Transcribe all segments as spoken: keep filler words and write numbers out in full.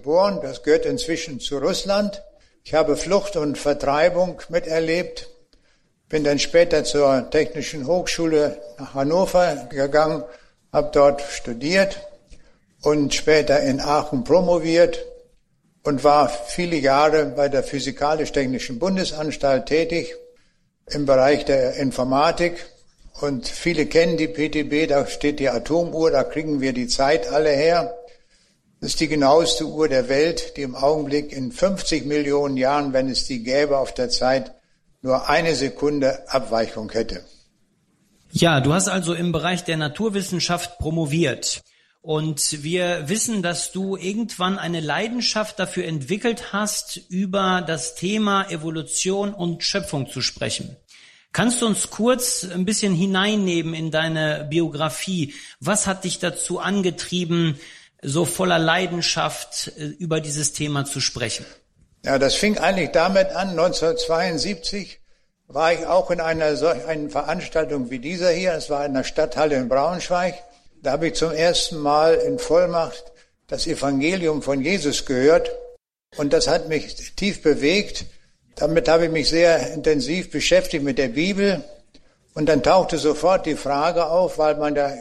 geboren. Das gehört inzwischen zu Russland. Ich habe Flucht und Vertreibung miterlebt. Bin dann später zur Technischen Hochschule nach Hannover gegangen, habe dort studiert und später in Aachen promoviert und war viele Jahre bei der Physikalisch-Technischen Bundesanstalt tätig im Bereich der Informatik. Und viele kennen die P T B, da steht die Atomuhr, da kriegen wir die Zeit alle her. Das ist die genaueste Uhr der Welt, die im Augenblick in fünfzig Millionen Jahren, wenn es die gäbe auf der Zeit, nur eine Sekunde Abweichung hätte. Ja, du hast also im Bereich der Naturwissenschaft promoviert. Und wir wissen, dass du irgendwann eine Leidenschaft dafür entwickelt hast, über das Thema Evolution und Schöpfung zu sprechen. Kannst du uns kurz ein bisschen hineinnehmen in deine Biografie? Was hat dich dazu angetrieben, so voller Leidenschaft über dieses Thema zu sprechen? Ja, das fing eigentlich damit an, neunzehnhundertzweiundsiebzig war ich auch in einer solchen Veranstaltung wie dieser hier. Es war in der Stadthalle in Braunschweig. Da habe ich zum ersten Mal in Vollmacht das Evangelium von Jesus gehört. Und das hat mich tief bewegt. Damit habe ich mich sehr intensiv beschäftigt mit der Bibel. Und dann tauchte sofort die Frage auf, weil man da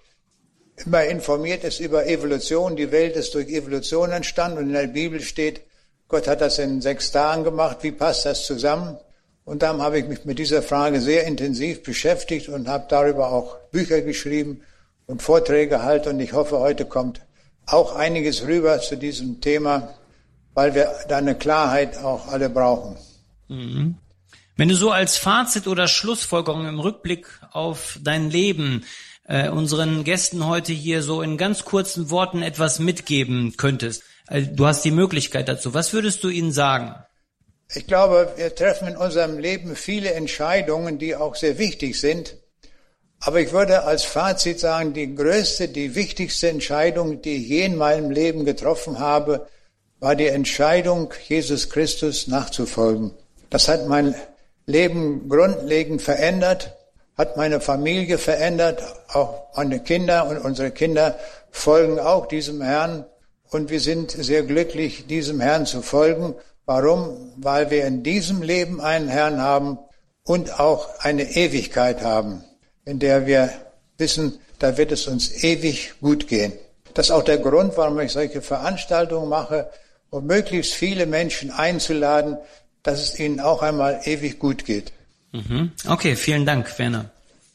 immer informiert ist über Evolution. Die Welt ist durch Evolution entstanden und in der Bibel steht, Gott hat das in sechs Tagen gemacht. Wie passt das zusammen? Und dann habe ich mich mit dieser Frage sehr intensiv beschäftigt und habe darüber auch Bücher geschrieben und Vorträge gehalten. Und ich hoffe, heute kommt auch einiges rüber zu diesem Thema, weil wir da eine Klarheit auch alle brauchen. Mhm. Wenn du so als Fazit oder Schlussfolgerung im Rückblick auf dein Leben äh, unseren Gästen heute hier so in ganz kurzen Worten etwas mitgeben könntest, also du hast die Möglichkeit dazu, was würdest du ihnen sagen? Ich glaube, wir treffen in unserem Leben viele Entscheidungen, die auch sehr wichtig sind. Aber ich würde als Fazit sagen, die größte, die wichtigste Entscheidung, die ich je in meinem Leben getroffen habe, war die Entscheidung, Jesus Christus nachzufolgen. Das hat mein Leben grundlegend verändert, hat meine Familie verändert, auch meine Kinder und unsere Kinder folgen auch diesem Herrn. Und wir sind sehr glücklich, diesem Herrn zu folgen. Warum? Weil wir in diesem Leben einen Herrn haben und auch eine Ewigkeit haben, in der wir wissen, da wird es uns ewig gut gehen. Das ist auch der Grund, warum ich solche Veranstaltungen mache, um möglichst viele Menschen einzuladen, dass es ihnen auch einmal ewig gut geht. Mhm. Okay, vielen Dank, Werner.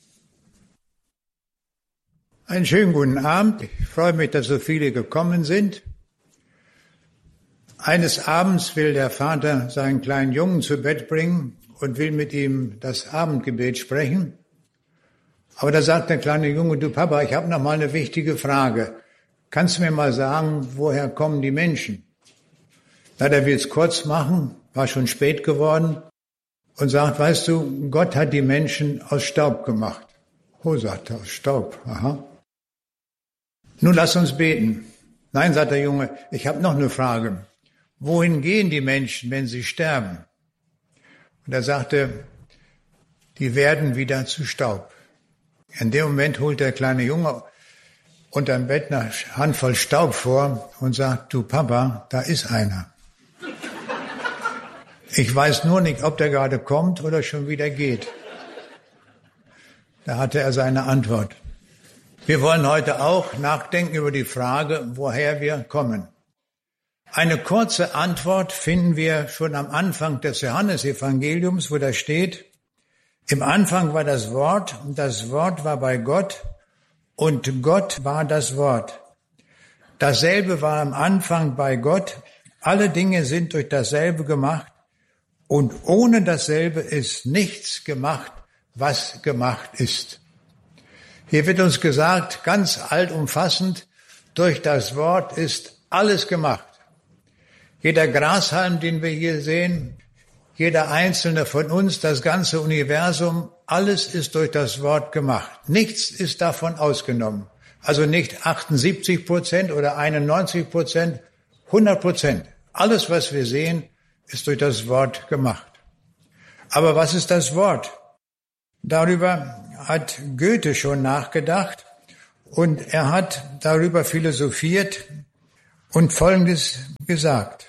Einen schönen guten Abend. Ich freue mich, dass so viele gekommen sind. Eines Abends will der Vater seinen kleinen Jungen zu Bett bringen und will mit ihm das Abendgebet sprechen. Aber da sagt der kleine Junge, du Papa, ich habe noch mal eine wichtige Frage. Kannst du mir mal sagen, woher kommen die Menschen? Na, der will es kurz machen, war schon spät geworden und sagt, weißt du, Gott hat die Menschen aus Staub gemacht. Oh, sagt er, aus Staub, aha. Nun lass uns beten. Nein, sagt der Junge, ich habe noch eine Frage. Wohin gehen die Menschen, wenn sie sterben? Und er sagte, die werden wieder zu Staub. In dem Moment holt der kleine Junge unterm Bett eine Handvoll Staub vor und sagt, du Papa, da ist einer. Ich weiß nur nicht, ob der gerade kommt oder schon wieder geht. Da hatte er seine Antwort. Wir wollen heute auch nachdenken über die Frage, woher wir kommen. Eine kurze Antwort finden wir schon am Anfang des Johannesevangeliums, wo da steht, im Anfang war das Wort und das Wort war bei Gott und Gott war das Wort. Dasselbe war am Anfang bei Gott, alle Dinge sind durch dasselbe gemacht und ohne dasselbe ist nichts gemacht, was gemacht ist. Hier wird uns gesagt, ganz allumfassend, durch das Wort ist alles gemacht. Jeder Grashalm, den wir hier sehen, jeder einzelne von uns, das ganze Universum, alles ist durch das Wort gemacht. Nichts ist davon ausgenommen. Also nicht achtundsiebzig Prozent oder einundneunzig Prozent, hundert Prozent. Alles, was wir sehen, ist durch das Wort gemacht. Aber was ist das Wort? Darüber hat Goethe schon nachgedacht und er hat darüber philosophiert und Folgendes gesagt,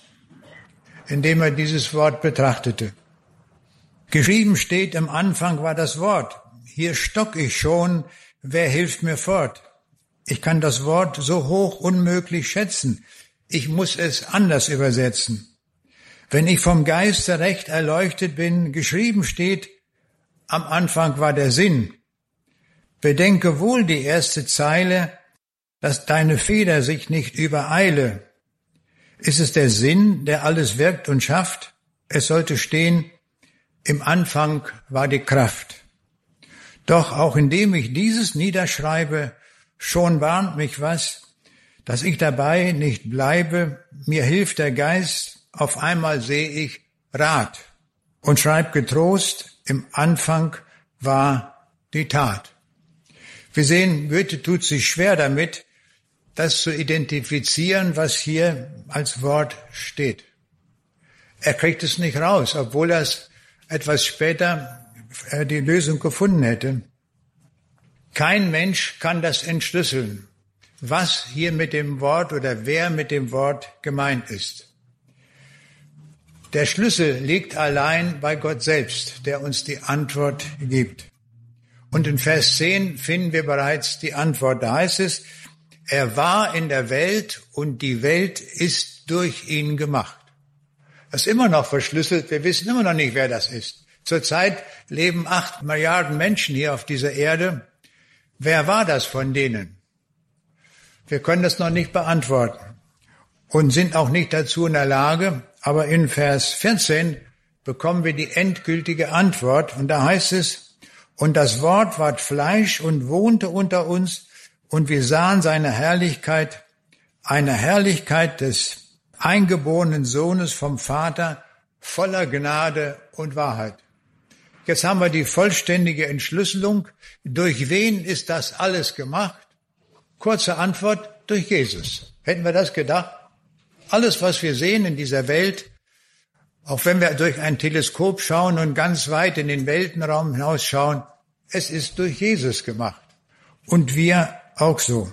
indem er dieses Wort betrachtete. Geschrieben steht, im Anfang war das Wort. Hier stock ich schon, wer hilft mir fort? Ich kann das Wort so hoch unmöglich schätzen. Ich muss es anders übersetzen. Wenn ich vom Geiste recht erleuchtet bin, geschrieben steht, am Anfang war der Sinn. Bedenke wohl die erste Zeile, dass deine Feder sich nicht übereile. Ist es der Sinn, der alles wirkt und schafft? Es sollte stehen, im Anfang war die Kraft. Doch auch indem ich dieses niederschreibe, schon warnt mich was, dass ich dabei nicht bleibe. Mir hilft der Geist, auf einmal sehe ich Rat und schreib getrost, im Anfang war die Tat. Wir sehen, Goethe tut sich schwer damit, das zu identifizieren, was hier als Wort steht. Er kriegt es nicht raus, obwohl er es etwas später die Lösung gefunden hätte. Kein Mensch kann das entschlüsseln, was hier mit dem Wort oder wer mit dem Wort gemeint ist. Der Schlüssel liegt allein bei Gott selbst, der uns die Antwort gibt. Und in Vers zehn finden wir bereits die Antwort. Da heißt es, er war in der Welt und die Welt ist durch ihn gemacht. Das ist immer noch verschlüsselt. Wir wissen immer noch nicht, wer das ist. Zurzeit leben acht Milliarden Menschen hier auf dieser Erde. Wer war das von denen? Wir können das noch nicht beantworten und sind auch nicht dazu in der Lage. Aber in Vers vierzehn bekommen wir die endgültige Antwort. Und da heißt es, und das Wort ward Fleisch und wohnte unter uns, und wir sahen seine Herrlichkeit, eine Herrlichkeit des eingeborenen Sohnes vom Vater, voller Gnade und Wahrheit. Jetzt haben wir die vollständige Entschlüsselung. Durch wen ist das alles gemacht? Kurze Antwort, durch Jesus. Hätten wir das gedacht? Alles, was wir sehen in dieser Welt, auch wenn wir durch ein Teleskop schauen und ganz weit in den Weltenraum hinausschauen, es ist durch Jesus gemacht. Und wir auch so.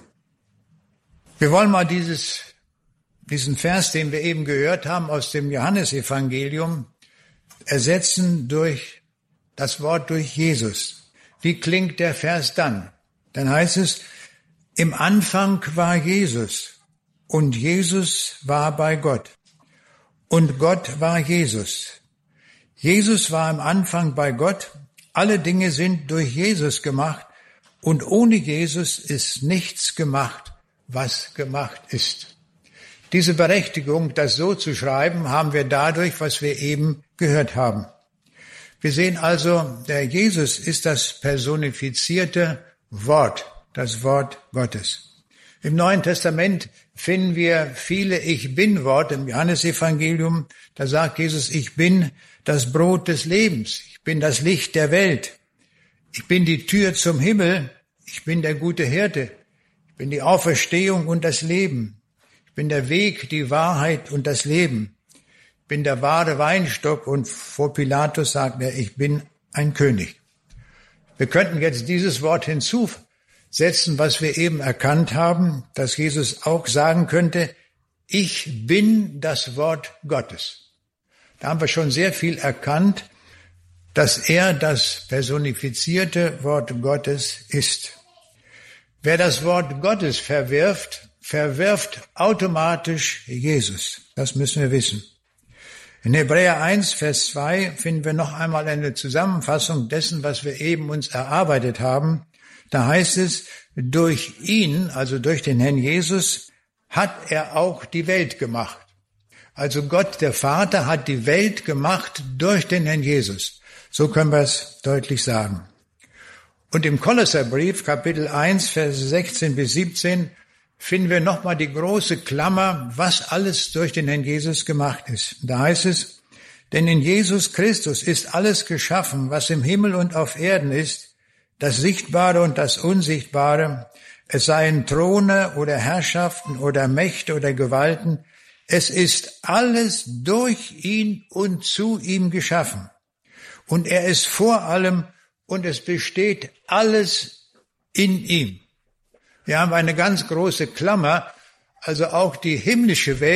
Wir wollen mal dieses, diesen Vers, den wir eben gehört haben aus dem Johannesevangelium, ersetzen durch das Wort durch Jesus. Wie klingt der Vers dann? Dann heißt es, im Anfang war Jesus und Jesus war bei Gott und Gott war Jesus. Jesus war im Anfang bei Gott. Alle Dinge sind durch Jesus gemacht und ohne Jesus ist nichts gemacht, was gemacht ist. Diese Berechtigung, das so zu schreiben, haben wir dadurch, was wir eben gehört haben. Wir sehen also, der Jesus ist das personifizierte Wort, das Wort Gottes. Im Neuen Testament finden wir viele Ich-Bin-Worte im Johannesevangelium. Da sagt Jesus, ich bin das Brot des Lebens, ich bin das Licht der Welt, ich bin die Tür zum Himmel, ich bin der gute Hirte, ich bin die Auferstehung und das Leben, ich bin der Weg, die Wahrheit und das Leben. Ich bin der wahre Weinstock und vor Pilatus sagt er, ich bin ein König. Wir könnten jetzt dieses Wort hinzusetzen, was wir eben erkannt haben, dass Jesus auch sagen könnte, ich bin das Wort Gottes. Da haben wir schon sehr viel erkannt, dass er das personifizierte Wort Gottes ist. Wer das Wort Gottes verwirft, verwirft automatisch Jesus. Das müssen wir wissen. In Hebräer eins, Vers zwei finden wir noch einmal eine Zusammenfassung dessen, was wir eben uns erarbeitet haben. Da heißt es, durch ihn, also durch den Herrn Jesus, hat er auch die Welt gemacht. Also Gott, der Vater, hat die Welt gemacht durch den Herrn Jesus. So können wir es deutlich sagen. Und im Kolosserbrief, Kapitel eins, Verse sechzehn bis siebzehn, finden wir nochmal die große Klammer, was alles durch den Herrn Jesus gemacht ist. Da heißt es, denn in Jesus Christus ist alles geschaffen, was im Himmel und auf Erden ist, das Sichtbare und das Unsichtbare, es seien Throne oder Herrschaften oder Mächte oder Gewalten, es ist alles durch ihn und zu ihm geschaffen. Und er ist vor allem und es besteht alles in ihm. Wir haben eine ganz große Klammer, also auch die himmlische Welt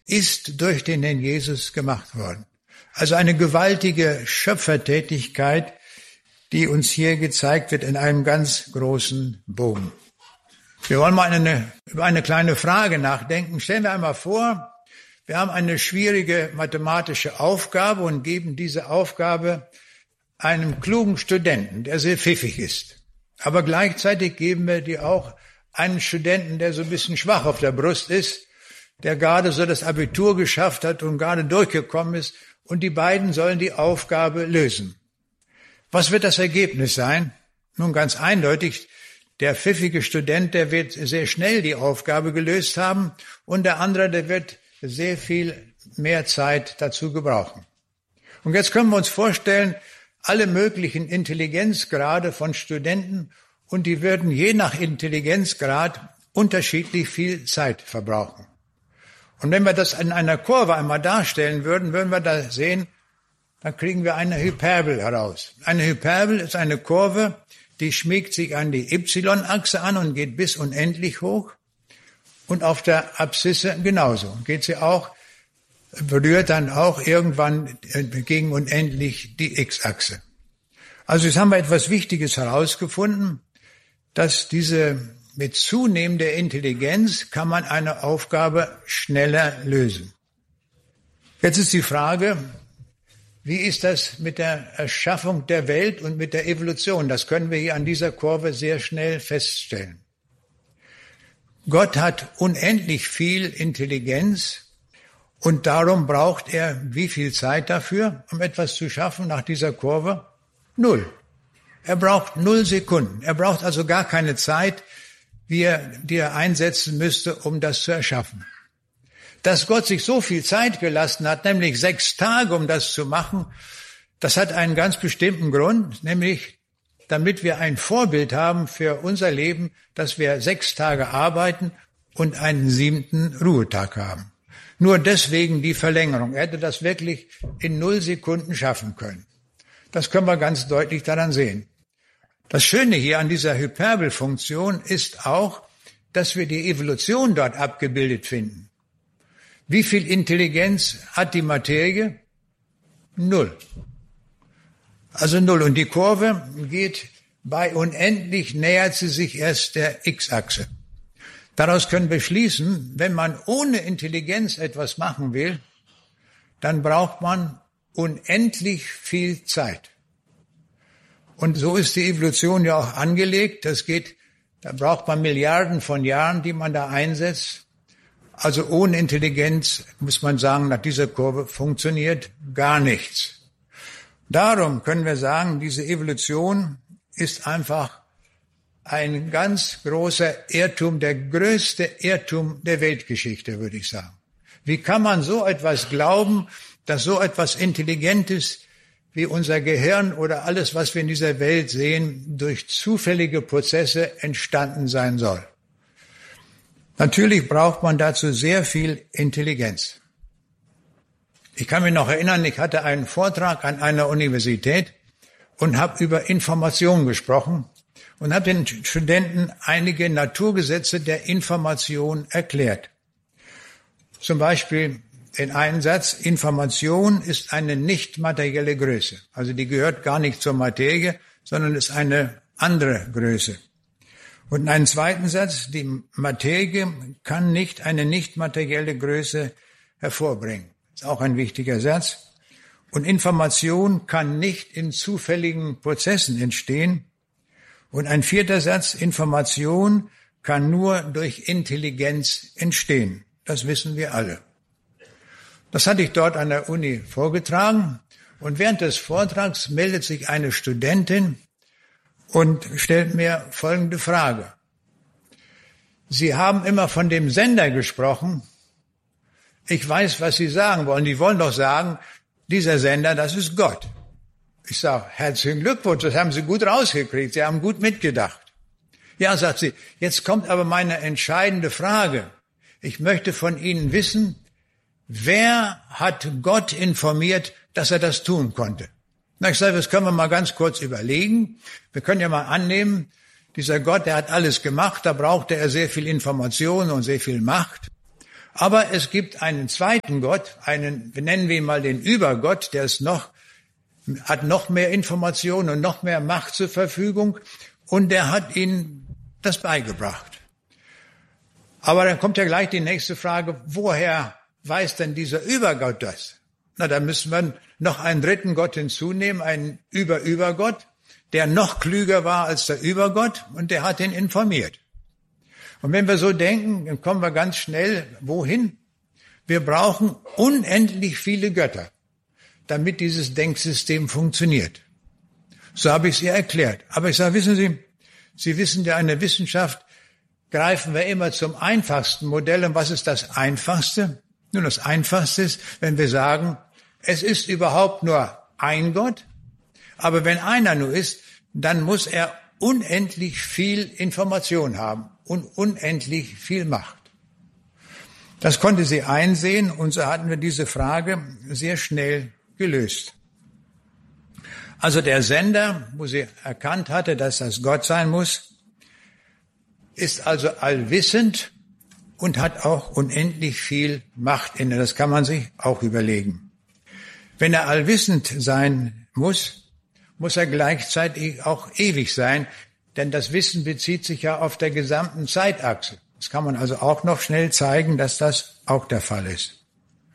ist durch den Herrn Jesus gemacht worden. Also eine gewaltige Schöpfertätigkeit, die uns hier gezeigt wird in einem ganz großen Bogen. Wir wollen mal eine, über eine kleine Frage nachdenken. Stellen wir einmal vor, wir haben eine schwierige mathematische Aufgabe und geben diese Aufgabe einem klugen Studenten, der sehr pfiffig ist. Aber gleichzeitig geben wir die auch einem Studenten, der so ein bisschen schwach auf der Brust ist, der gerade so das Abitur geschafft hat und gerade durchgekommen ist. Und die beiden sollen die Aufgabe lösen. Was wird das Ergebnis sein? Nun, ganz eindeutig, der pfiffige Student, der wird sehr schnell die Aufgabe gelöst haben und der andere, der wird sehr viel mehr Zeit dazu gebrauchen. Und jetzt können wir uns vorstellen, alle möglichen Intelligenzgrade von Studenten und die würden je nach Intelligenzgrad unterschiedlich viel Zeit verbrauchen. Und wenn wir das in einer Kurve einmal darstellen würden, würden wir da sehen, dann kriegen wir eine Hyperbel heraus. Eine Hyperbel ist eine Kurve, die schmiegt sich an die Y-Achse an und geht bis unendlich hoch. Und auf der Abszisse genauso. Geht sie auch, berührt dann auch irgendwann gegen unendlich die X-Achse. Also jetzt haben wir etwas Wichtiges herausgefunden, dass diese mit zunehmender Intelligenz kann man eine Aufgabe schneller lösen. Jetzt ist die Frage, wie ist das mit der Erschaffung der Welt und mit der Evolution? Das können wir hier an dieser Kurve sehr schnell feststellen. Gott hat unendlich viel Intelligenz und darum braucht er wie viel Zeit dafür, um etwas zu schaffen nach dieser Kurve? Null. Er braucht null Sekunden. Er braucht also gar keine Zeit, wie er, die er einsetzen müsste, um das zu erschaffen. Dass Gott sich so viel Zeit gelassen hat, nämlich sechs Tage, um das zu machen, das hat einen ganz bestimmten Grund, nämlich damit wir ein Vorbild haben für unser Leben, dass wir sechs Tage arbeiten und einen siebten Ruhetag haben. Nur deswegen die Verlängerung. Er hätte das wirklich in null Sekunden schaffen können. Das können wir ganz deutlich daran sehen. Das Schöne hier an dieser Hyperbelfunktion ist auch, dass wir die Evolution dort abgebildet finden. Wie viel Intelligenz hat die Materie? Null. Also null. Und die Kurve geht bei unendlich, nähert sie sich erst der X-Achse. Daraus können wir schließen, wenn man ohne Intelligenz etwas machen will, dann braucht man unendlich viel Zeit. Und so ist die Evolution ja auch angelegt. Das geht, da braucht man Milliarden von Jahren, die man da einsetzt. Also ohne Intelligenz, muss man sagen, nach dieser Kurve funktioniert gar nichts. Darum können wir sagen, diese Evolution ist einfach ein ganz großer Irrtum, der größte Irrtum der Weltgeschichte, würde ich sagen. Wie kann man so etwas glauben, dass so etwas Intelligentes wie unser Gehirn oder alles, was wir in dieser Welt sehen, durch zufällige Prozesse entstanden sein soll? Natürlich braucht man dazu sehr viel Intelligenz. Ich kann mich noch erinnern, ich hatte einen Vortrag an einer Universität und habe über Information gesprochen und habe den Studenten einige Naturgesetze der Information erklärt. Zum Beispiel in einem Satz, Information ist eine nicht materielle Größe. Also die gehört gar nicht zur Materie, sondern ist eine andere Größe. Und in einem zweiten Satz, die Materie kann nicht eine nicht materielle Größe hervorbringen. Das ist auch ein wichtiger Satz. Und Information kann nicht in zufälligen Prozessen entstehen. Und ein vierter Satz, Information kann nur durch Intelligenz entstehen. Das wissen wir alle. Das hatte ich dort an der Uni vorgetragen. Und während des Vortrags meldet sich eine Studentin und stellt mir folgende Frage. Sie haben immer von dem Sender gesprochen. Ich weiß, was Sie sagen wollen. Die wollen doch sagen, dieser Sender, das ist Gott. Ich sage, herzlichen Glückwunsch, das haben Sie gut rausgekriegt. Sie haben gut mitgedacht. Ja, sagt sie, jetzt kommt aber meine entscheidende Frage. Ich möchte von Ihnen wissen, wer hat Gott informiert, dass er das tun konnte? Na, ich sage, das können wir mal ganz kurz überlegen. Wir können ja mal annehmen, dieser Gott, der hat alles gemacht, da brauchte er sehr viel Information und sehr viel Macht. Aber es gibt einen zweiten Gott, einen, nennen wir ihn mal den Übergott, der ist noch, hat noch mehr Informationen und noch mehr Macht zur Verfügung und der hat ihnen das beigebracht. Aber dann kommt ja gleich die nächste Frage, woher weiß denn dieser Übergott das? Na, da müssen wir noch einen dritten Gott hinzunehmen, einen Über-Übergott, der noch klüger war als der Übergott und der hat ihn informiert. Und wenn wir so denken, dann kommen wir ganz schnell wohin? Wir brauchen unendlich viele Götter, damit dieses Denksystem funktioniert. So habe ich es ihr erklärt. Aber ich sage, wissen Sie, Sie wissen ja, in der Wissenschaft greifen wir immer zum einfachsten Modell. Und was ist das Einfachste? Nun, das Einfachste ist, wenn wir sagen, es ist überhaupt nur ein Gott, aber wenn einer nur ist, dann muss er unendlich viel Information haben und unendlich viel Macht. Das konnte sie einsehen und so hatten wir diese Frage sehr schnell gelöst. Also der Sender, wo sie erkannt hatte, dass das Gott sein muss, ist also allwissend und hat auch unendlich viel Macht inne. Das kann man sich auch überlegen. Wenn er allwissend sein muss, muss er gleichzeitig auch ewig sein, denn das Wissen bezieht sich ja auf der gesamten Zeitachse. Das kann man also auch noch schnell zeigen, dass das auch der Fall ist.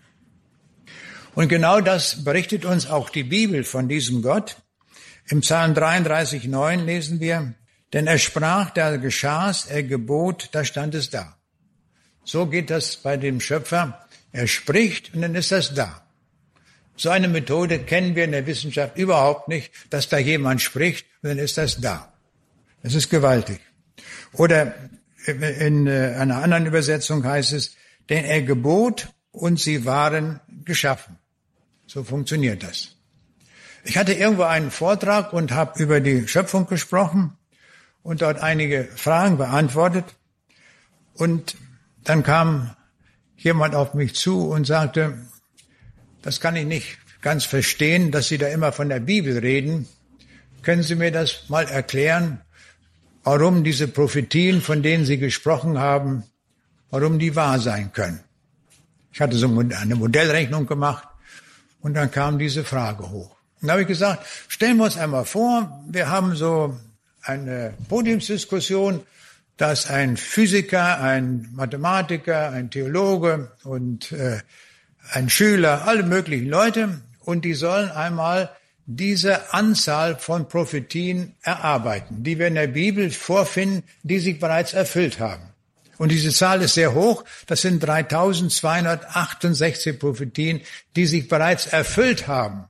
Und genau das berichtet uns auch die Bibel von diesem Gott. Im Psalm dreiunddreißig, neun lesen wir, denn er sprach, da geschah's, er gebot, da stand es da. So geht das bei dem Schöpfer. Er spricht und dann ist das da. So eine Methode kennen wir in der Wissenschaft überhaupt nicht, dass da jemand spricht und dann ist das da. Das ist gewaltig. Oder in einer anderen Übersetzung heißt es, denn er gebot und sie waren geschaffen. So funktioniert das. Ich hatte irgendwo einen Vortrag und habe über die Schöpfung gesprochen und dort einige Fragen beantwortet. Und dann kam jemand auf mich zu und sagte, das kann ich nicht ganz verstehen, dass Sie da immer von der Bibel reden. Können Sie mir das mal erklären, warum diese Prophetien, von denen Sie gesprochen haben, warum die wahr sein können? Ich hatte so eine Modellrechnung gemacht und dann kam diese Frage hoch. Und da habe ich gesagt, stellen wir uns einmal vor, wir haben so eine Podiumsdiskussion, dass ein Physiker, ein Mathematiker, ein Theologe und äh, ein Schüler, alle möglichen Leute, und die sollen einmal diese Anzahl von Prophetien erarbeiten, die wir in der Bibel vorfinden, die sich bereits erfüllt haben. Und diese Zahl ist sehr hoch, das sind dreitausendzweihundertachtundsechzig Prophetien, die sich bereits erfüllt haben.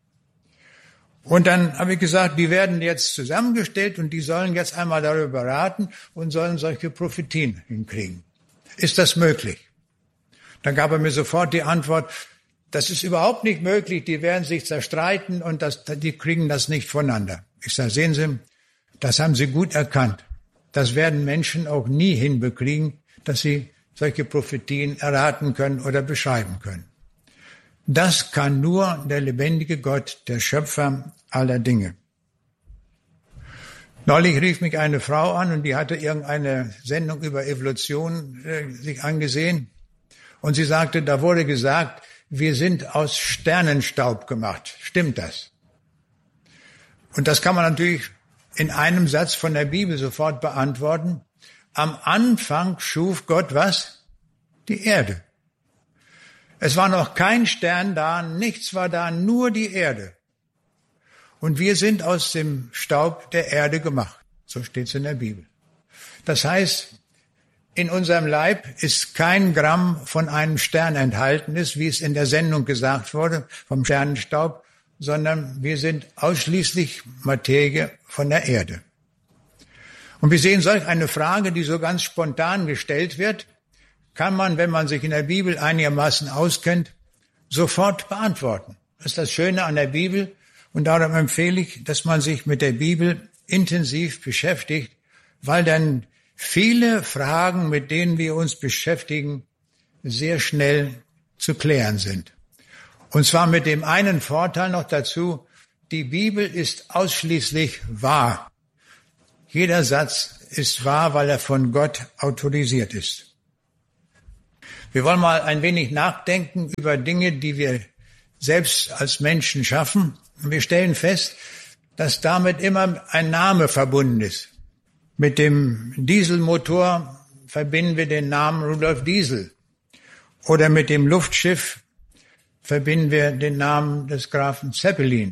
Und dann habe ich gesagt, die werden jetzt zusammengestellt und die sollen jetzt einmal darüber beraten und sollen solche Prophetien hinkriegen. Ist das möglich? Dann gab er mir sofort die Antwort, das ist überhaupt nicht möglich, die werden sich zerstreiten und das, die kriegen das nicht voneinander. Ich sage, sehen Sie, das haben Sie gut erkannt. Das werden Menschen auch nie hinbekriegen, dass sie solche Prophetien erraten können oder beschreiben können. Das kann nur der lebendige Gott, der Schöpfer aller Dinge. Neulich rief mich eine Frau an und die hatte irgendeine Sendung über Evolution äh, sich angesehen. Und sie sagte, da wurde gesagt, wir sind aus Sternenstaub gemacht. Stimmt das? Und das kann man natürlich in einem Satz von der Bibel sofort beantworten. Am Anfang schuf Gott was? Die Erde. Es war noch kein Stern da, nichts war da, nur die Erde. Und wir sind aus dem Staub der Erde gemacht. So steht es in der Bibel. Das heißt, in unserem Leib ist kein Gramm von einem Stern enthalten ist, wie es in der Sendung gesagt wurde, vom Sternenstaub, sondern wir sind ausschließlich Materie von der Erde. Und wir sehen solch eine Frage, die so ganz spontan gestellt wird, kann man, wenn man sich in der Bibel einigermaßen auskennt, sofort beantworten. Das ist das Schöne an der Bibel und darum empfehle ich, dass man sich mit der Bibel intensiv beschäftigt, weil dann viele Fragen, mit denen wir uns beschäftigen, sehr schnell zu klären sind. Und zwar mit dem einen Vorteil noch dazu, die Bibel ist ausschließlich wahr. Jeder Satz ist wahr, weil er von Gott autorisiert ist. Wir wollen mal ein wenig nachdenken über Dinge, die wir selbst als Menschen schaffen. Und wir stellen fest, dass damit immer ein Name verbunden ist. Mit dem Dieselmotor verbinden wir den Namen Rudolf Diesel. Oder mit dem Luftschiff verbinden wir den Namen des Grafen Zeppelin.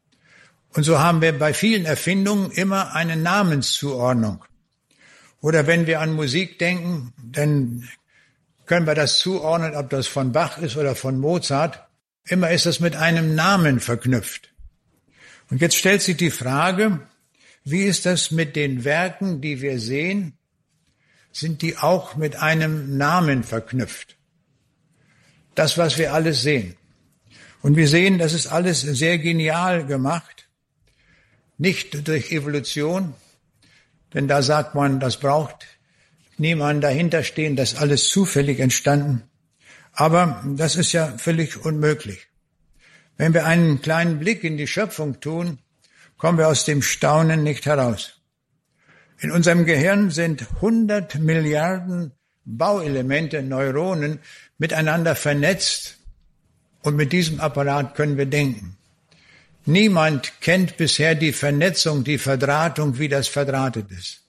Und so haben wir bei vielen Erfindungen immer eine Namenszuordnung. Oder wenn wir an Musik denken, dann können wir das zuordnen, ob das von Bach ist oder von Mozart. Immer ist das mit einem Namen verknüpft. Und jetzt stellt sich die Frage, wie ist das mit den Werken, die wir sehen? Sind die auch mit einem Namen verknüpft? Das, was wir alles sehen. Und wir sehen, das ist alles sehr genial gemacht. Nicht durch Evolution, denn da sagt man, das braucht niemand dahinter stehen, das ist alles zufällig entstanden. Aber das ist ja völlig unmöglich. Wenn wir einen kleinen Blick in die Schöpfung tun, kommen wir aus dem Staunen nicht heraus. In unserem Gehirn sind hundert Milliarden Bauelemente, Neuronen, miteinander vernetzt. Und mit diesem Apparat können wir denken. Niemand kennt bisher die Vernetzung, die Verdrahtung, wie das verdrahtet ist.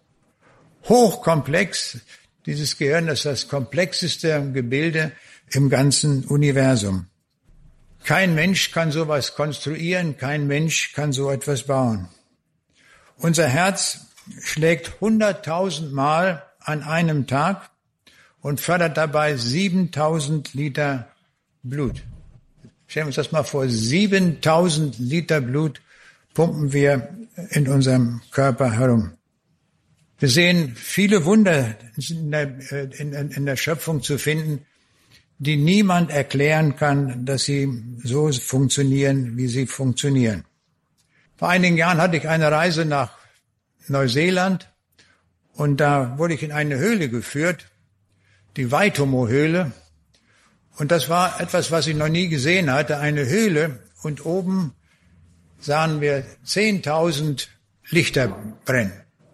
Hochkomplex, dieses Gehirn ist das komplexeste Gebilde im ganzen Universum. Kein Mensch kann sowas konstruieren, kein Mensch kann so etwas bauen. Unser Herz schlägt hunderttausend Mal an einem Tag und fördert dabei siebentausend Liter Blut. Stellen wir uns das mal vor, siebentausend Liter Blut pumpen wir in unserem Körper herum. Wir sehen viele Wunder in der, in, in der Schöpfung zu finden, die niemand erklären kann, dass sie so funktionieren, wie sie funktionieren. Vor einigen Jahren hatte ich eine Reise nach Neuseeland und da wurde ich in eine Höhle geführt, die Waitomo-Höhle. Und das war etwas, was ich noch nie gesehen hatte, eine Höhle. Und oben sahen wir zehntausend Lichter brennen.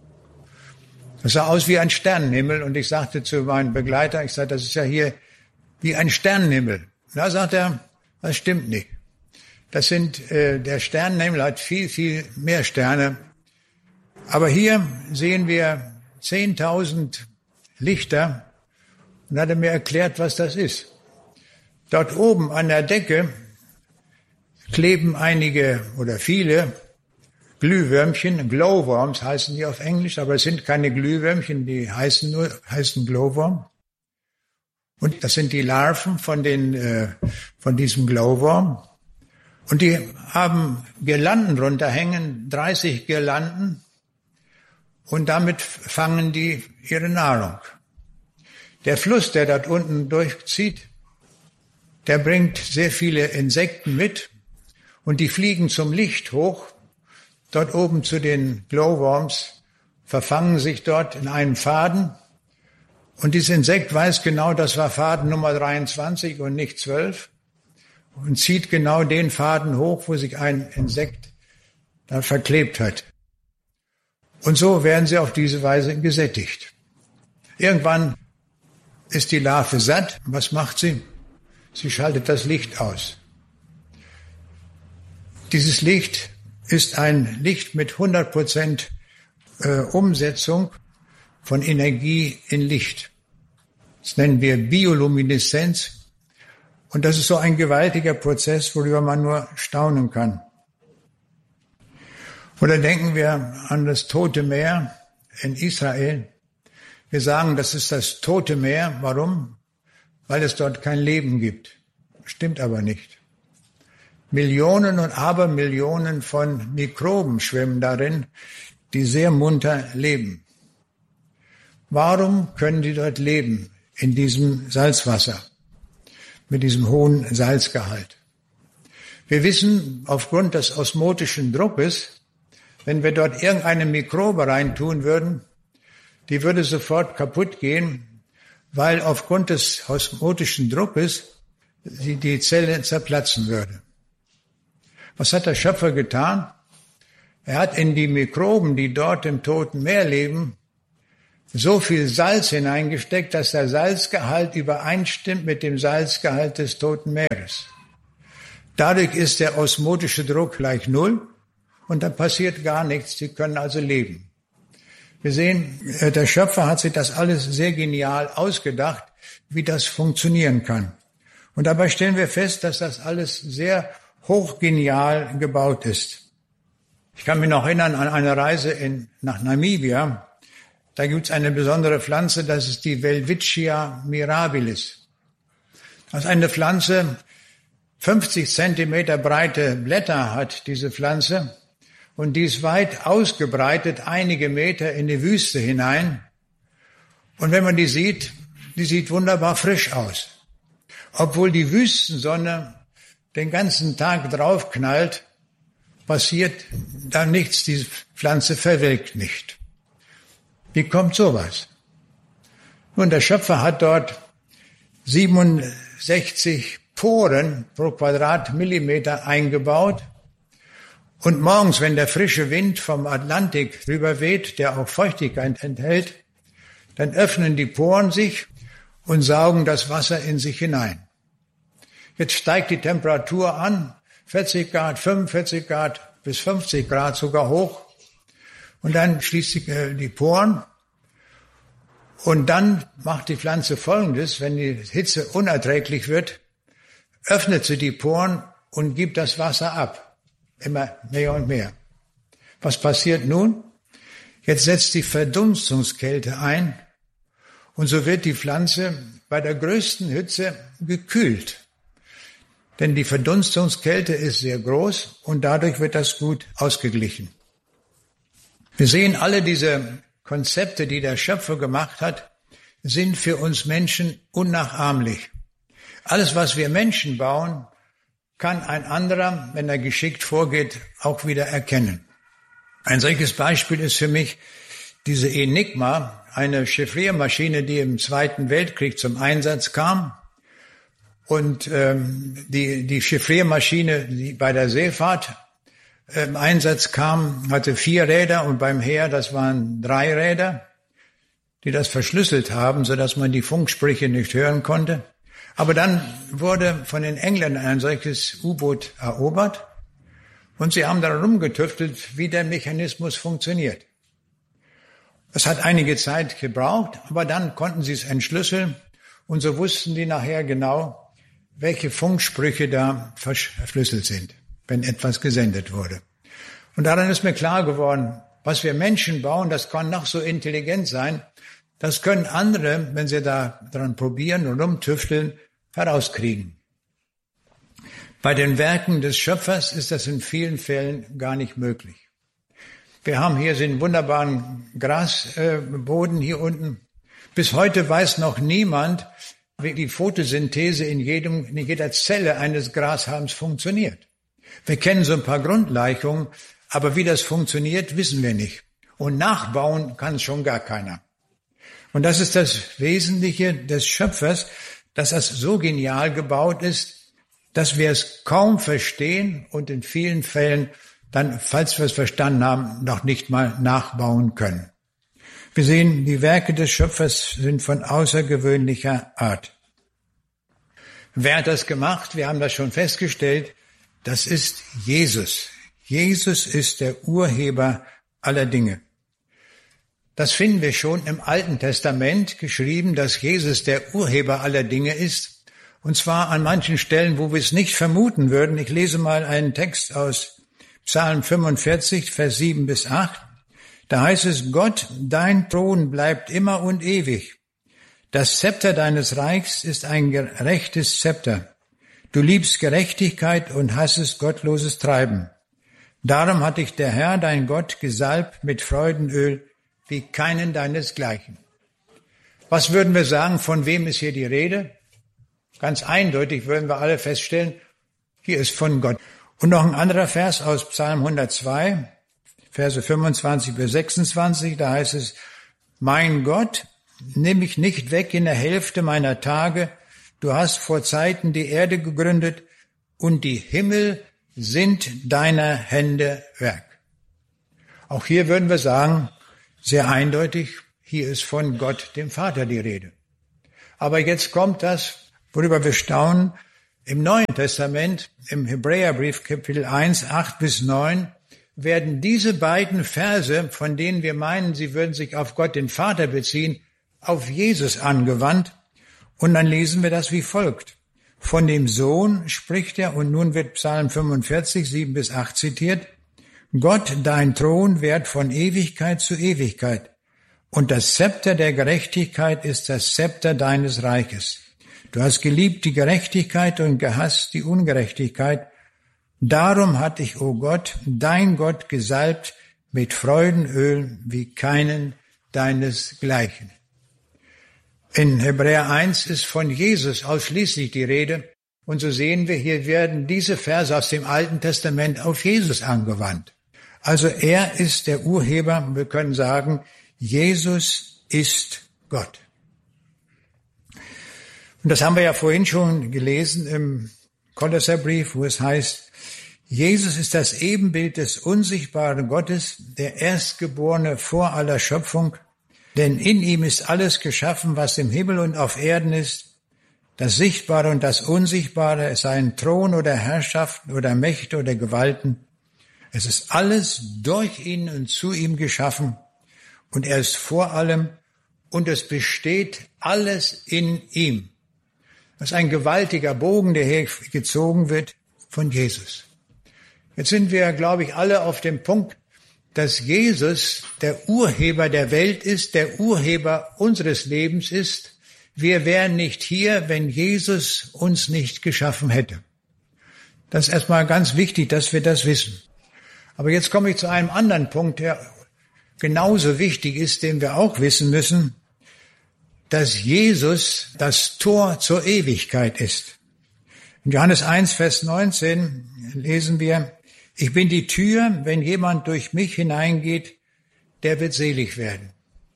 Das sah aus wie ein Sternenhimmel. Und ich sagte zu meinem Begleiter, ich sagte, das ist ja hier wie ein Sternenhimmel. Da sagt er, das stimmt nicht. Das sind, äh, der Sternenhimmel hat viel, viel mehr Sterne. Aber hier sehen wir zehntausend Lichter. Und hat er mir erklärt, was das ist. Dort oben an der Decke kleben einige oder viele Glühwürmchen, Glowworms heißen die auf Englisch, aber es sind keine Glühwürmchen, die heißen nur, heißen Glowworm. Und das sind die Larven von den, äh, von diesem Glowworm. Und die haben Girlanden runterhängen, dreißig Girlanden. Und damit fangen die ihre Nahrung. Der Fluss, der dort unten durchzieht, der bringt sehr viele Insekten mit und die fliegen zum Licht hoch, dort oben zu den Glowworms, verfangen sich dort in einem Faden und dieses Insekt weiß genau, das war Faden Nummer dreiundzwanzig und nicht zwölf und zieht genau den Faden hoch, wo sich ein Insekt da verklebt hat. Und so werden sie auf diese Weise gesättigt. Irgendwann ist die Larve satt. Was macht sie? Sie schaltet das Licht aus. Dieses Licht ist ein Licht mit hundert Prozent äh, Umsetzung von Energie in Licht. Das nennen wir Biolumineszenz. Und das ist so ein gewaltiger Prozess, worüber man nur staunen kann. Oder denken wir an das Tote Meer in Israel. Wir sagen, das ist das Tote Meer. Warum? Weil es dort kein Leben gibt. Stimmt aber nicht. Millionen und Abermillionen von Mikroben schwimmen darin, die sehr munter leben. Warum können die dort leben, in diesem Salzwasser, mit diesem hohen Salzgehalt? Wir wissen aufgrund des osmotischen Druckes, wenn wir dort irgendeine Mikrobe reintun würden, die würde sofort kaputt gehen, weil aufgrund des osmotischen Druckes die, die Zelle zerplatzen würde. Was hat der Schöpfer getan? Er hat in die Mikroben, die dort im Toten Meer leben, so viel Salz hineingesteckt, dass der Salzgehalt übereinstimmt mit dem Salzgehalt des Toten Meeres. Dadurch ist der osmotische Druck gleich null und dann passiert gar nichts. Sie können also leben. Wir sehen, der Schöpfer hat sich das alles sehr genial ausgedacht, wie das funktionieren kann. Und dabei stellen wir fest, dass das alles sehr hochgenial gebaut ist. Ich kann mich noch erinnern an eine Reise in, nach Namibia. Da gibt es eine besondere Pflanze, das ist die Welwitschia mirabilis. Das ist eine Pflanze, fünfzig Zentimeter breite Blätter hat diese Pflanze und die ist weit ausgebreitet, einige Meter in die Wüste hinein. Und wenn man die sieht, die sieht wunderbar frisch aus. Obwohl die Wüstensonne den ganzen Tag draufknallt, passiert da nichts, die Pflanze verwelkt nicht. Wie kommt sowas? Nun, der Schöpfer hat dort siebenundsechzig Poren pro Quadratmillimeter eingebaut. Und morgens, wenn der frische Wind vom Atlantik rüberweht, der auch Feuchtigkeit enthält, dann öffnen die Poren sich und saugen das Wasser in sich hinein. Jetzt steigt die Temperatur an, vierzig Grad, fünfundvierzig Grad bis fünfzig Grad sogar hoch. Und dann schließt sie äh, die Poren. Und dann macht die Pflanze Folgendes: Wenn die Hitze unerträglich wird, öffnet sie die Poren und gibt das Wasser ab. Immer mehr und mehr. Was passiert nun? Jetzt setzt die Verdunstungskälte ein. Und so wird die Pflanze bei der größten Hitze gekühlt. Denn die Verdunstungskälte ist sehr groß und dadurch wird das gut ausgeglichen. Wir sehen, alle diese Konzepte, die der Schöpfer gemacht hat, sind für uns Menschen unnachahmlich. Alles, was wir Menschen bauen, kann ein anderer, wenn er geschickt vorgeht, auch wieder erkennen. Ein solches Beispiel ist für mich diese Enigma, eine Chiffriermaschine, die im Zweiten Weltkrieg zum Einsatz kam. Und ähm, die, die Chiffriermaschine, die bei der Seefahrt im Einsatz kam, hatte vier Räder und beim Heer, das waren drei Räder, die das verschlüsselt haben, sodass man die Funksprüche nicht hören konnte. Aber dann wurde von den Engländern ein solches U-Boot erobert und sie haben daran rumgetüftelt, wie der Mechanismus funktioniert. Es hat einige Zeit gebraucht, aber dann konnten sie es entschlüsseln und so wussten die nachher genau, welche Funksprüche da verschlüsselt sind, wenn etwas gesendet wurde. Und daran ist mir klar geworden, was wir Menschen bauen, das kann noch so intelligent sein, das können andere, wenn sie da dran probieren und rumtüfteln, herauskriegen. Bei den Werken des Schöpfers ist das in vielen Fällen gar nicht möglich. Wir haben hier den wunderbaren Grasboden hier unten. Bis heute weiß noch niemand, wie die Photosynthese in jedem, in jeder Zelle eines Grashalms funktioniert. Wir kennen so ein paar Grundgleichungen, aber wie das funktioniert, wissen wir nicht. Und nachbauen kann schon gar keiner. Und das ist das Wesentliche des Schöpfers, dass das so genial gebaut ist, dass wir es kaum verstehen und in vielen Fällen dann, falls wir es verstanden haben, noch nicht mal nachbauen können. Wir sehen, die Werke des Schöpfers sind von außergewöhnlicher Art. Wer hat das gemacht? Wir haben das schon festgestellt. Das ist Jesus. Jesus ist der Urheber aller Dinge. Das finden wir schon im Alten Testament geschrieben, dass Jesus der Urheber aller Dinge ist. Und zwar an manchen Stellen, wo wir es nicht vermuten würden. Ich lese mal einen Text aus Psalm fünfundvierzig, Vers sieben bis acht. Da heißt es: Gott, dein Thron bleibt immer und ewig. Das Zepter deines Reichs ist ein gerechtes Zepter. Du liebst Gerechtigkeit und hassest gottloses Treiben. Darum hat dich der Herr, dein Gott, gesalbt mit Freudenöl wie keinen deinesgleichen. Was würden wir sagen, von wem ist hier die Rede? Ganz eindeutig würden wir alle feststellen, hier ist von Gott. Und noch ein anderer Vers aus Psalm hundertzwei, Verse fünfundzwanzig bis sechsundzwanzig, da heißt es: Mein Gott, nimm mich nicht weg in der Hälfte meiner Tage. Du hast vor Zeiten die Erde gegründet und die Himmel sind deiner Hände Werk. Auch hier würden wir sagen, sehr eindeutig, Hier ist von Gott, dem Vater, die Rede. Aber jetzt kommt das, worüber wir staunen. Im Neuen Testament, im Hebräerbrief Kapitel eins, acht bis neun, werden diese beiden Verse, von denen wir meinen, sie würden sich auf Gott, den Vater, beziehen, auf Jesus angewandt. Und dann lesen wir das wie folgt. Von dem Sohn spricht er, und nun wird Psalm fünfundvierzig, sieben bis acht zitiert, Gott, dein Thron währt von Ewigkeit zu Ewigkeit, und das Zepter der Gerechtigkeit ist das Zepter deines Reiches. Du hast geliebt die Gerechtigkeit und gehasst die Ungerechtigkeit. Darum hat dich, o Gott, dein Gott, gesalbt mit Freudenöl wie keinen deinesgleichen. In Hebräer eins ist von Jesus ausschließlich die Rede. Und so sehen wir, hier werden diese Verse aus dem Alten Testament auf Jesus angewandt. Also er ist der Urheber. Wir können sagen, Jesus ist Gott. Und das haben wir ja vorhin schon gelesen im Kolosserbrief, wo es heißt, Jesus ist das Ebenbild des unsichtbaren Gottes, der Erstgeborene vor aller Schöpfung, denn in ihm ist alles geschaffen, was im Himmel und auf Erden ist, das Sichtbare und das Unsichtbare, es seien Thron oder Herrschaften oder Mächte oder Gewalten. Es ist alles durch ihn und zu ihm geschaffen und er ist vor allem und es besteht alles in ihm. Das ist ein gewaltiger Bogen, der hier gezogen wird von Jesus. Jetzt sind wir, glaube ich, alle auf dem Punkt, dass Jesus der Urheber der Welt ist, der Urheber unseres Lebens ist. Wir wären nicht hier, wenn Jesus uns nicht geschaffen hätte. Das ist erstmal ganz wichtig, dass wir das wissen. Aber jetzt komme ich zu einem anderen Punkt, der genauso wichtig ist, den wir auch wissen müssen, dass Jesus das Tor zur Ewigkeit ist. In Johannes eins, Vers neunzehn lesen wir, ich bin die Tür, wenn jemand durch mich hineingeht, der wird selig werden.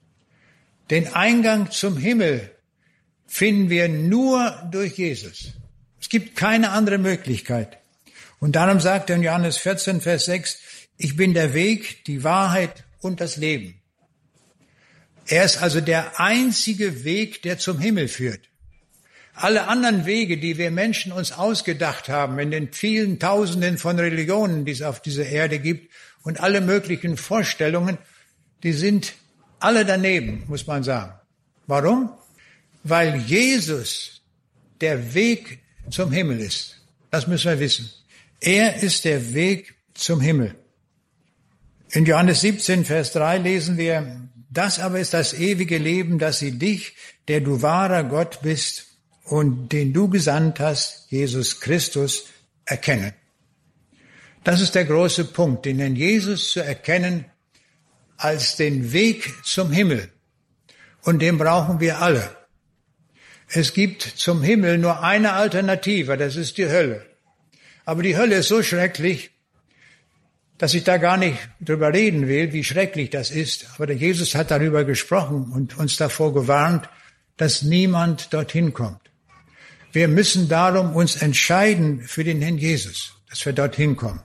Den Eingang zum Himmel finden wir nur durch Jesus. Es gibt keine andere Möglichkeit. Und darum sagt er in Johannes vierzehn, Vers sechs, ich bin der Weg, die Wahrheit und das Leben. Er ist also der einzige Weg, der zum Himmel führt. Alle anderen Wege, die wir Menschen uns ausgedacht haben, in den vielen Tausenden von Religionen, die es auf dieser Erde gibt, und alle möglichen Vorstellungen, die sind alle daneben, muss man sagen. Warum? Weil Jesus der Weg zum Himmel ist. Das müssen wir wissen. Er ist der Weg zum Himmel. In Johannes siebzehn, Vers drei lesen wir, das aber ist das ewige Leben, dass sie dich, der du wahrer Gott bist und den du gesandt hast, Jesus Christus, erkennen. Das ist der große Punkt, den in Jesus zu erkennen als den Weg zum Himmel. Und den brauchen wir alle. Es gibt zum Himmel nur eine Alternative, das ist die Hölle. Aber die Hölle ist so schrecklich, dass ich da gar nicht drüber reden will, wie schrecklich das ist. Aber Jesus hat darüber gesprochen und uns davor gewarnt, dass niemand dorthin kommt. Wir müssen darum uns entscheiden für den Herrn Jesus, dass wir dorthin kommen.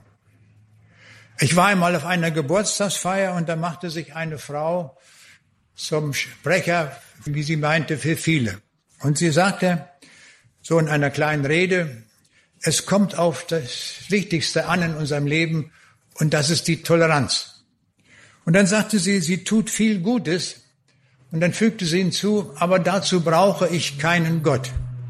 Ich war einmal auf einer Geburtstagsfeier und da machte sich eine Frau zum Sprecher, wie sie meinte, für viele. Und sie sagte, so in einer kleinen Rede, es kommt auf das Wichtigste an in unserem Leben, und das ist die Toleranz. Und dann sagte sie, sie tut viel Gutes. Und dann fügte sie hinzu, aber dazu brauche ich keinen Gott.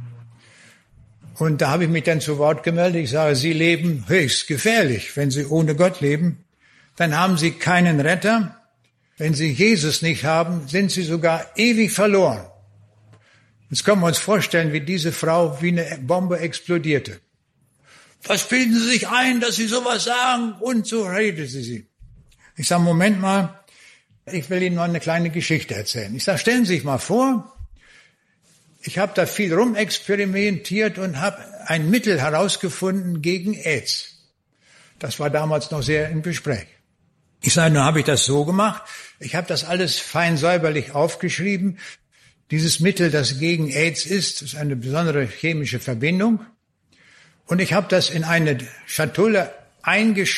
Und da habe ich mich dann zu Wort gemeldet. Ich sage, Sie leben höchst gefährlich. Wenn Sie ohne Gott leben, dann haben Sie keinen Retter. Wenn Sie Jesus nicht haben, sind Sie sogar ewig verloren. Jetzt können wir uns vorstellen, wie diese Frau wie eine Bombe explodierte. Was bilden Sie sich ein, dass Sie sowas sagen? Und so redete sie. Ich sage, Moment mal, ich will Ihnen noch eine kleine Geschichte erzählen. Ich sage, stellen Sie sich mal vor, ich habe da viel rumexperimentiert und habe ein Mittel herausgefunden gegen AIDS. Das war damals noch sehr im Gespräch. Ich sage, nun habe ich das so gemacht, ich habe das alles fein säuberlich aufgeschrieben. Dieses Mittel, das gegen AIDS ist, ist eine besondere chemische Verbindung. Und ich habe das in eine Schatulle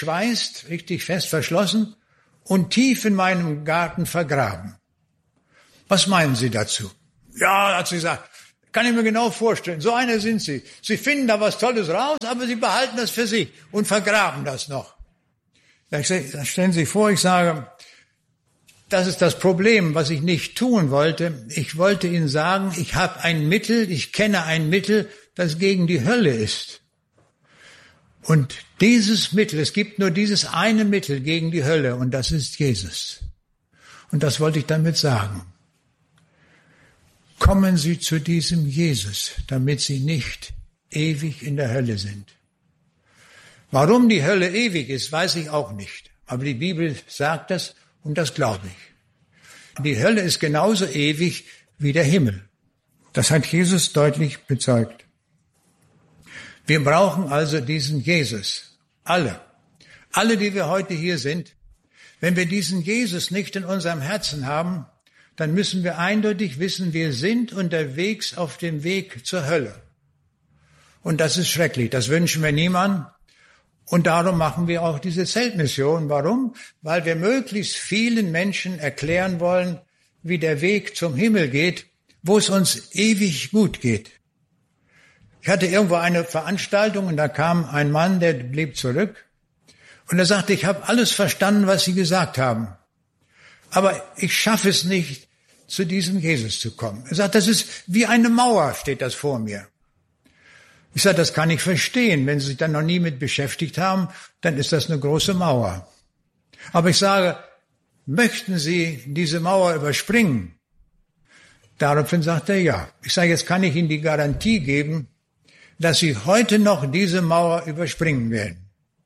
eingeschweißt, richtig fest verschlossen und tief in meinem Garten vergraben. Was meinen Sie dazu? Ja, hat sie gesagt, kann ich mir genau vorstellen. So eine sind Sie. Sie finden da was Tolles raus, aber Sie behalten das für sich und vergraben das noch. Dann stellen Sie sich vor, ich sage, das ist das Problem, was ich nicht tun wollte. Ich wollte Ihnen sagen, ich habe ein Mittel, ich kenne ein Mittel, das gegen die Hölle ist. Und dieses Mittel, es gibt nur dieses eine Mittel gegen die Hölle, und das ist Jesus. Und das wollte ich damit sagen. Kommen Sie zu diesem Jesus, damit Sie nicht ewig in der Hölle sind. Warum die Hölle ewig ist, weiß ich auch nicht. Aber die Bibel sagt das, und das glaube ich. Die Hölle ist genauso ewig wie der Himmel. Das hat Jesus deutlich bezeugt. Wir brauchen also diesen Jesus. Alle. Alle, die wir heute hier sind. Wenn wir diesen Jesus nicht in unserem Herzen haben, dann müssen wir eindeutig wissen, wir sind unterwegs auf dem Weg zur Hölle. Und das ist schrecklich. Das wünschen wir niemandem. Und darum machen wir auch diese Zeltmission. Warum? Weil wir möglichst vielen Menschen erklären wollen, wie der Weg zum Himmel geht, wo es uns ewig gut geht. Ich hatte irgendwo eine Veranstaltung und da kam ein Mann, der blieb zurück. Und er sagte, ich habe alles verstanden, was Sie gesagt haben. Aber ich schaffe es nicht, zu diesem Jesus zu kommen. Er sagt, das ist wie eine Mauer, steht das vor mir. Ich sage, das kann ich verstehen. Wenn Sie sich dann noch nie mit beschäftigt haben, dann ist das eine große Mauer. Aber ich sage, möchten Sie diese Mauer überspringen? Daraufhin sagt er, ja. Ich sage, jetzt kann ich Ihnen die Garantie geben, dass Sie heute noch diese Mauer überspringen werden.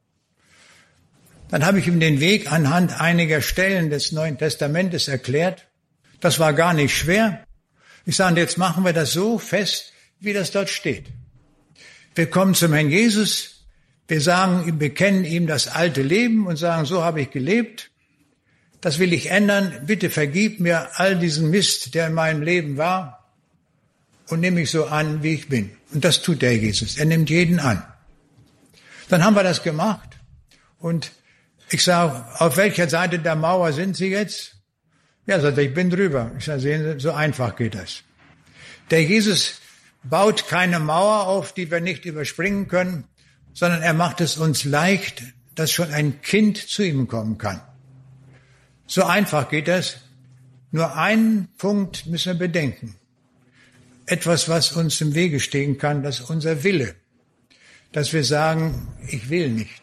Dann habe ich ihm den Weg anhand einiger Stellen des Neuen Testamentes erklärt. Das war gar nicht schwer. Ich sage, jetzt machen wir das so fest, wie das dort steht. Wir kommen zum Herrn Jesus, wir sagen, wir bekennen ihm das alte Leben und sagen, so habe ich gelebt, das will ich ändern, bitte vergib mir all diesen Mist, der in meinem Leben war, und nimm mich so an, wie ich bin. Und das tut der Jesus, er nimmt jeden an. Dann haben wir das gemacht und ich sage, auf welcher Seite der Mauer sind Sie jetzt? Ja, sagt er, ich bin drüber. Ich sage, sehen Sie, so einfach geht das. Der Jesus baut keine Mauer auf, die wir nicht überspringen können, sondern er macht es uns leicht, dass schon ein Kind zu ihm kommen kann. So einfach geht das. Nur einen Punkt müssen wir bedenken. Etwas, was uns im Wege stehen kann, das ist unser Wille. Dass wir sagen, ich will nicht.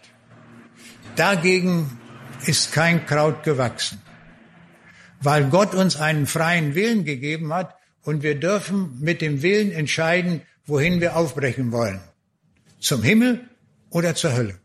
Dagegen ist kein Kraut gewachsen. Weil Gott uns einen freien Willen gegeben hat und wir dürfen mit dem Willen entscheiden, wohin wir aufbrechen wollen. Zum Himmel oder zur Hölle.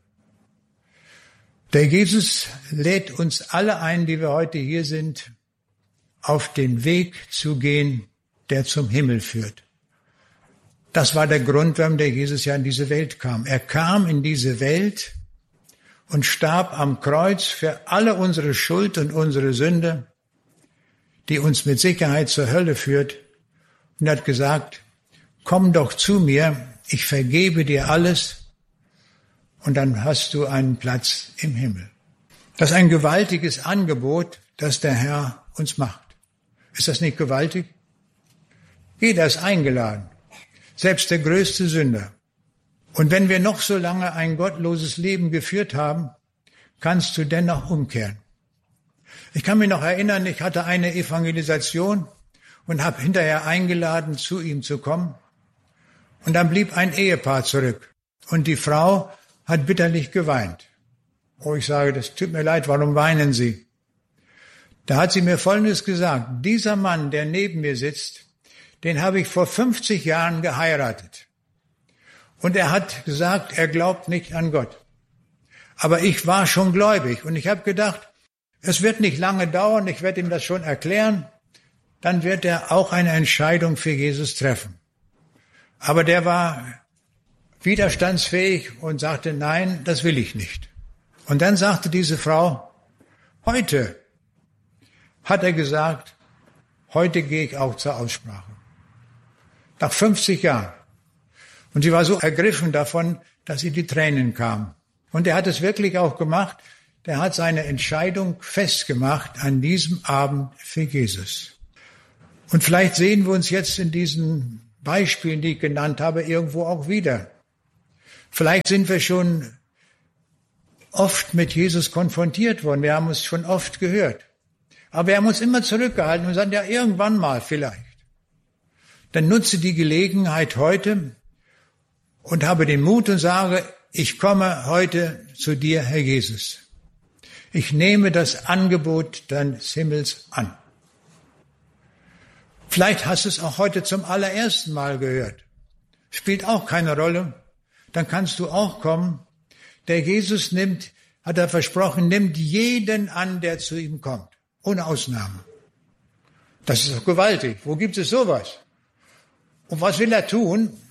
Der Jesus lädt uns alle ein, die wir heute hier sind, auf den Weg zu gehen, der zum Himmel führt. Das war der Grund, warum der Jesus ja in diese Welt kam. Er kam in diese Welt und starb am Kreuz für alle unsere Schuld und unsere Sünde, die uns mit Sicherheit zur Hölle führt, und hat gesagt, komm doch zu mir, ich vergebe dir alles, und dann hast du einen Platz im Himmel. Das ist ein gewaltiges Angebot, das der Herr uns macht. Ist das nicht gewaltig? Jeder ist eingeladen, selbst der größte Sünder. Und wenn wir noch so lange ein gottloses Leben geführt haben, kannst du dennoch umkehren. Ich kann mich noch erinnern, ich hatte eine Evangelisation und habe hinterher eingeladen, zu ihm zu kommen. Und dann blieb ein Ehepaar zurück. Und die Frau hat bitterlich geweint. Oh, ich sage, das tut mir leid, warum weinen Sie? Da hat sie mir Folgendes gesagt. Dieser Mann, der neben mir sitzt, den habe ich vor fünfzig Jahren geheiratet. Und er hat gesagt, er glaubt nicht an Gott. Aber ich war schon gläubig und ich habe gedacht, es wird nicht lange dauern, ich werde ihm das schon erklären, dann wird er auch eine Entscheidung für Jesus treffen. Aber der war widerstandsfähig und sagte, nein, das will ich nicht. Und dann sagte diese Frau, heute, hat er gesagt, heute gehe ich auch zur Aussprache. Nach fünfzig Jahren. Und sie war so ergriffen davon, dass ihr die Tränen kamen. Und er hat es wirklich auch gemacht. Der hat seine Entscheidung festgemacht an diesem Abend für Jesus. Und vielleicht sehen wir uns jetzt in diesen Beispielen, die ich genannt habe, irgendwo auch wieder. Vielleicht sind wir schon oft mit Jesus konfrontiert worden. Wir haben es schon oft gehört. Aber wir haben uns immer zurückgehalten und gesagt, ja, irgendwann mal vielleicht. Dann nutze die Gelegenheit heute und habe den Mut und sage, ich komme heute zu dir, Herr Jesus. Ich nehme das Angebot deines Himmels an. Vielleicht hast du es auch heute zum allerersten Mal gehört. Spielt auch keine Rolle. Dann kannst du auch kommen. Der Jesus nimmt, hat er versprochen, nimmt jeden an, der zu ihm kommt. Ohne Ausnahme. Das ist doch gewaltig. Wo gibt es sowas? Und was will er tun?